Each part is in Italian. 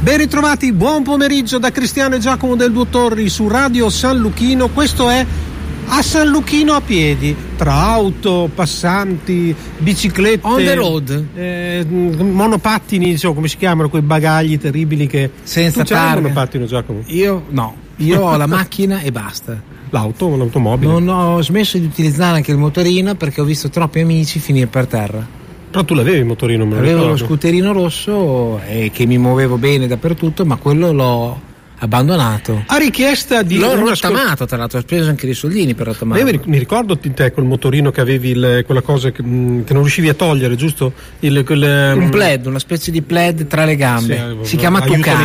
Ben ritrovati, buon pomeriggio da Cristiano e Giacomo del Due Torri su Radio San Luchino. Questo è A San Luchino a piedi, tra auto, passanti, biciclette, on the road, monopattini, diciamo, come si chiamano quei bagagli terribili che senza tu c'hai il monopattino, Giacomo? Io no, io ho la macchina e basta. L'automobile? Non ho smesso di utilizzare anche il motorino perché ho visto troppi amici finire per terra. Però tu l'avevi il motorino? Avevo lo scooterino rosso che mi muovevo bene dappertutto, ma quello l'ho abbandonato. A richiesta di l'ho rottamato, tra l'altro ho speso anche dei soldini per rottamarlo. Io mi ricordo te col motorino che avevi quella cosa che non riuscivi a togliere, giusto? Un plaid, una specie di plaid tra le gambe, si chiama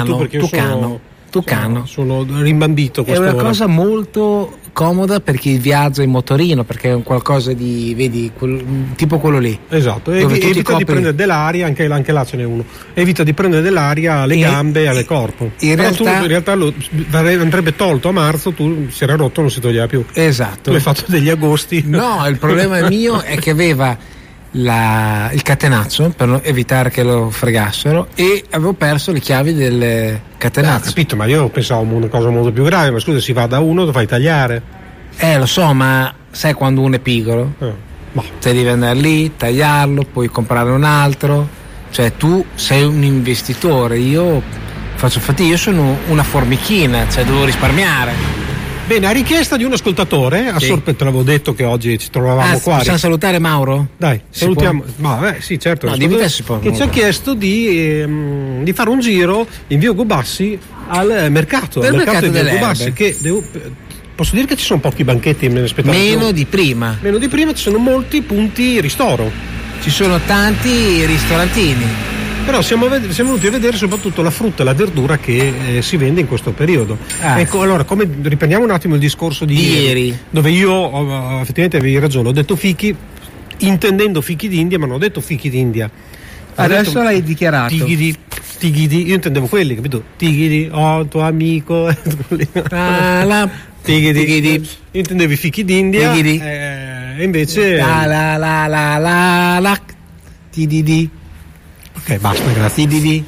Tucano. Sono rimbambito. È una cosa molto comoda per chi viaggia in motorino, perché è un qualcosa di, vedi, tipo quello lì. Esatto, evita di prendere dell'aria, anche là ce n'è uno. Evita di prendere dell'aria alle gambe e al corpo. In realtà andrebbe tolto a marzo, tu si era rotto, non si toglieva più. Esatto. Tu hai fatto degli agosti. No, il problema mio è che aveva il catenaccio per evitare che lo fregassero e avevo perso le chiavi del catenaccio. Capito, ma io pensavo una cosa molto più grave. Ma scusa, si va da uno, lo fai tagliare. Lo so, ma sai quando uno è piccolo? Cioè devi andare lì, tagliarlo, poi comprare un altro. Cioè tu sei un investitore, io faccio fatica, io sono una formichina, cioè devo risparmiare. Bene, a richiesta di un ascoltatore, te l'avevo detto che oggi ci trovavamo qua. Possiamo salutare Mauro? Dai, salutiamo. Sì, certo. No, dimmi te si può. Che ci ha chiesto di fare un giro in via Ugo Bassi al mercato di via Ugo Bassi, che posso dire che ci sono pochi banchetti, meno di prima ci sono molti punti ristoro, ci sono tanti ristorantini. Però siamo venuti a vedere soprattutto la frutta e la verdura che si vende in questo periodo. Ecco, allora, come riprendiamo un attimo il discorso di ieri, dove io effettivamente avevi ragione, ho detto fichi intendendo fichi d'India, ma non ho detto fichi d'India. Adesso l'hai dichiarato. Tighidi, io intendevo quelli, capito? Tighidi, tuo amico. Tighidi. Io intendevo i fichi d'India. E invece Tighidi. Ok, basta, grazie. Invece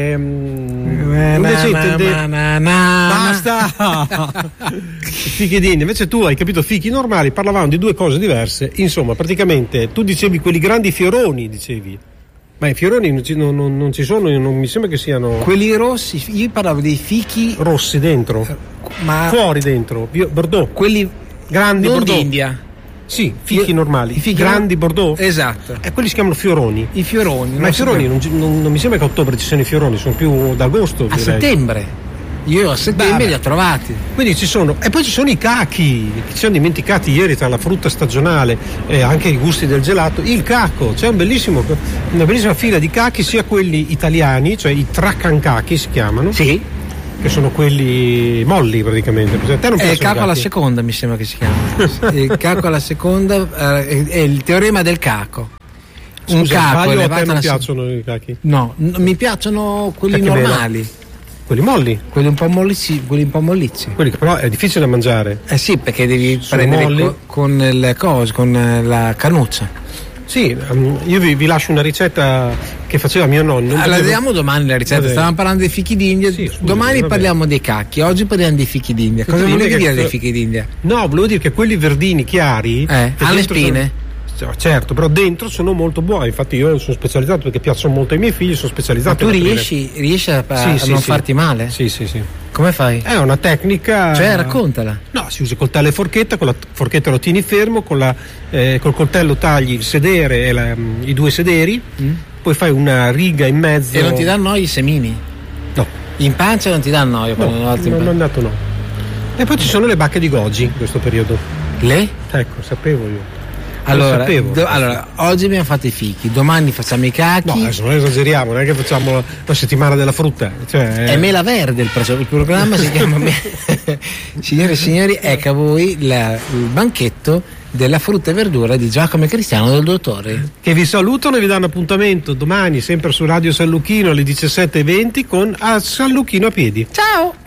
basta. Fichi d'India. Invece tu hai capito fichi normali, parlavamo di due cose diverse. Insomma, praticamente tu dicevi quelli grandi fioroni, dicevi. Ma i fioroni non ci sono, non mi sembra che siano quelli rossi. Io parlavo dei fichi rossi dentro, ma fuori dentro, Bordeaux. Quelli grandi non Bordeaux. d'India. Sì, fichi normali, grandi Bordeaux. Esatto. E quelli si chiamano fioroni. I fioroni. Ma i fioroni non mi sembra che a ottobre ci siano i fioroni, sono più d'agosto. A settembre. Io a settembre li ho trovati. Quindi ci sono. E poi ci sono i cachi, che ci siamo dimenticati ieri tra la frutta stagionale e anche i gusti del gelato. Il caco, c'è una bellissima fila di cachi, sia quelli italiani, cioè i traccancacchi si chiamano. Sì. Che sono quelli molli praticamente. Il caco alla seconda mi sembra che si chiama. Il caco alla seconda è il teorema del caco. Scusa, un caco elevato. A te non piacciono i cachi? No, mi piacciono quelli normali. Quelli molli? Quelli un po' mollicci. Quelli che però è difficile da mangiare. Sì, perché devi prendere con la cannuccia. Sì, io vi lascio una ricetta che faceva mio nonno. La vediamo domani la ricetta. Stavamo parlando dei fichi d'India. Sì, domani parliamo dei cacchi. Oggi parliamo dei fichi d'India. Cosa volevi dire dei fichi d'India? No, volevo dire che quelli verdini chiari hanno le spine. Certo, però dentro sono molto buoni. Infatti io sono specializzato perché piacciono molto ai miei figli, sono specializzato. Ma tu riesci a non farti male? Sì. Come fai? È una tecnica. Cioè, raccontala. No, si usa coltello e forchetta, con la forchetta lo tieni fermo, col coltello tagli il sedere e i due sederi, poi fai una riga in mezzo. E non ti danno i semini? No. In pancia non ti danno noia? Non mandato no. E poi ci sono le bacche di goji in questo periodo. Le? Ecco, sapevo io. Allora, oggi abbiamo fatto i fichi, domani facciamo i cachi. No, adesso non esageriamo, non è che facciamo la settimana della frutta. È mela verde il programma si chiama Signore e signori, ecco a voi il banchetto della frutta e verdura di Giacomo e Cristiano del Due Torri, che vi salutano e vi danno appuntamento domani sempre su Radio San Luchino alle 17:20 con A San Luchino a piedi. Ciao!